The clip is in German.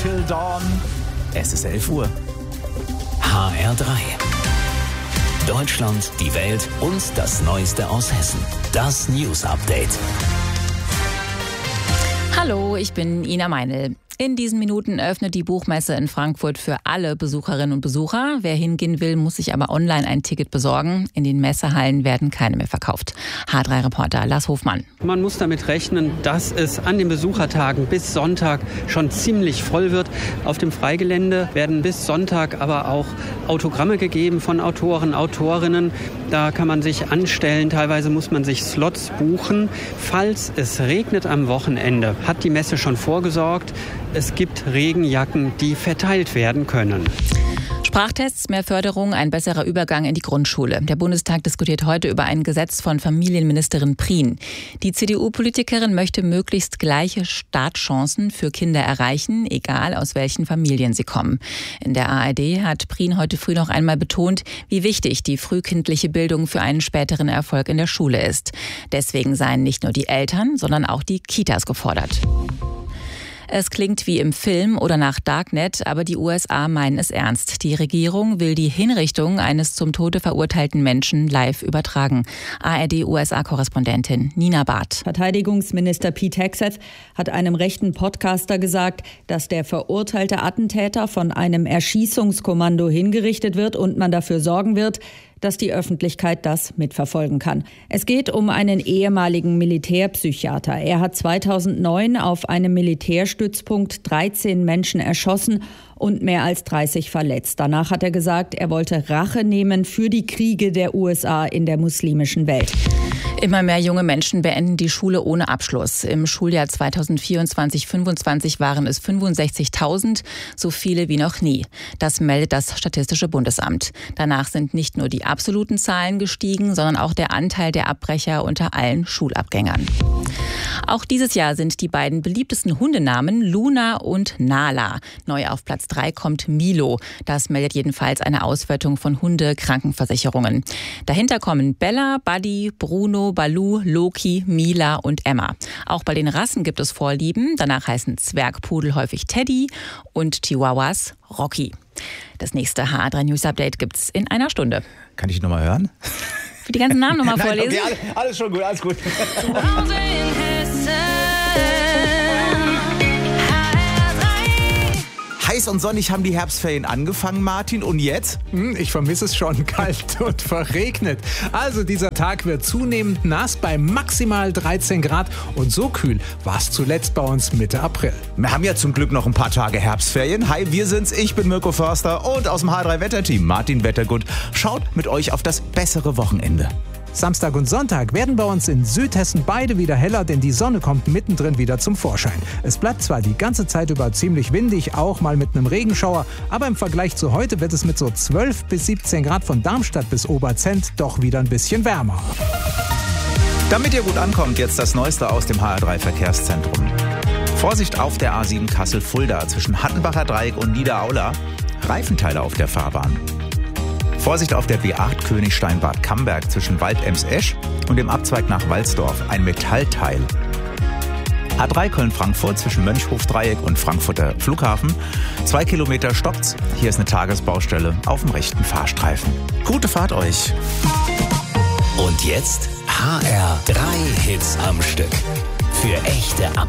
Till Dawn. Es ist 11 Uhr. HR3. Deutschland, die Welt und das Neueste aus Hessen. Das News Update. Hallo, ich bin Ina Meinl. In diesen Minuten öffnet die Buchmesse in Frankfurt für alle Besucherinnen und Besucher. Wer hingehen will, muss sich aber online ein Ticket besorgen. In den Messehallen werden keine mehr verkauft. H3-Reporter Lars Hofmann. Man muss damit rechnen, dass es an den Besuchertagen bis Sonntag schon ziemlich voll wird. Auf dem Freigelände werden bis Sonntag aber auch Autogramme gegeben von Autoren, Autorinnen. Da kann man sich anstellen. Teilweise muss man sich Slots buchen. Falls es regnet am Wochenende, hat die Messe schon vorgesorgt. Es gibt Regenjacken, die verteilt werden können. Sprachtests, mehr Förderung, ein besserer Übergang in die Grundschule. Der Bundestag diskutiert heute über ein Gesetz von Familienministerin Prien. Die CDU-Politikerin möchte möglichst gleiche Startchancen für Kinder erreichen, egal aus welchen Familien sie kommen. In der ARD hat Prien heute früh noch einmal betont, wie wichtig die frühkindliche Bildung für einen späteren Erfolg in der Schule ist. Deswegen seien nicht nur die Eltern, sondern auch die Kitas gefordert. Es klingt wie im Film oder nach Darknet, aber die USA meinen es ernst. Die Regierung will die Hinrichtung eines zum Tode verurteilten Menschen live übertragen. ARD-USA-Korrespondentin Nina Barth. Verteidigungsminister Pete Hegseth hat einem rechten Podcaster gesagt, dass der verurteilte Attentäter von einem Erschießungskommando hingerichtet wird und man dafür sorgen wird, dass die Öffentlichkeit das mitverfolgen kann. Es geht um einen ehemaligen Militärpsychiater. Er hat 2009 auf einem Militärstützpunkt 13 Menschen erschossen und mehr als 30 verletzt. Danach hat er gesagt, er wollte Rache nehmen für die Kriege der USA in der muslimischen Welt. Immer mehr junge Menschen beenden die Schule ohne Abschluss. Im Schuljahr 2024/25 waren es 65.000, so viele wie noch nie. Das meldet das Statistische Bundesamt. Danach sind nicht nur die absoluten Zahlen gestiegen, sondern auch der Anteil der Abbrecher unter allen Schulabgängern. Auch dieses Jahr sind die beiden beliebtesten Hundenamen Luna und Nala. Neu auf Platz 3 kommt Milo. Das meldet jedenfalls eine Auswertung von Hunde-Krankenversicherungen. Dahinter kommen Bella, Buddy, Bruno, Baloo, Loki, Mila und Emma. Auch bei den Rassen gibt es Vorlieben. Danach heißen Zwergpudel häufig Teddy und Chihuahuas Rocky. Das nächste HR3 News Update gibt's in einer Stunde. Kann ich nochmal hören? Für die ganzen Namen nochmal vorlesen? Okay, alles schon gut, alles gut. Heiß und sonnig haben die Herbstferien angefangen, Martin. Und jetzt? Ich vermisse es schon, kalt und verregnet. Also dieser Tag wird zunehmend nass bei maximal 13 Grad. Und so kühl war es zuletzt bei uns Mitte April. Wir haben ja zum Glück noch ein paar Tage Herbstferien. Hi, wir sind's. Ich bin Mirko Förster und aus dem H3-Wetterteam Martin Wettergut schaut mit euch auf das bessere Wochenende. Samstag und Sonntag werden bei uns in Südhessen beide wieder heller, denn die Sonne kommt mittendrin wieder zum Vorschein. Es bleibt zwar die ganze Zeit über ziemlich windig, auch mal mit einem Regenschauer, aber im Vergleich zu heute wird es mit so 12 bis 17 Grad von Darmstadt bis Oberzent doch wieder ein bisschen wärmer. Damit ihr gut ankommt, jetzt das Neueste aus dem HR3-Verkehrszentrum. Vorsicht auf der A7 Kassel-Fulda zwischen Hattenbacher Dreieck und Niederaula. Reifenteile auf der Fahrbahn. Vorsicht auf der B8 Königstein-Bad Camberg zwischen Wald-Ems-Esch und dem Abzweig nach Walsdorf, ein Metallteil. A3 Köln-Frankfurt zwischen Mönchhof-Dreieck und Frankfurter Flughafen. 2 Kilometer stoppt's. Hier ist eine Tagesbaustelle auf dem rechten Fahrstreifen. Gute Fahrt euch! Und jetzt HR3 Hits am Stück. Für echte Updates.